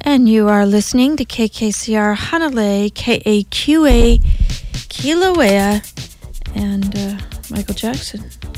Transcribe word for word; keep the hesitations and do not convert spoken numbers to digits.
And you are listening to K K C R Hanalei, K A Q A, Kilauea, and uh, Michael Jackson.